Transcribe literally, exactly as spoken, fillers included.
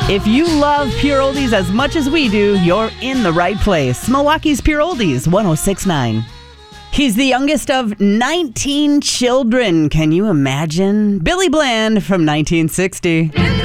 If you love Pure Oldies as much as we do, you're in the right place. Milwaukee's Pure Oldies, one oh six point nine. He's the youngest of nineteen children. Can you imagine? Billy Bland from nineteen sixty.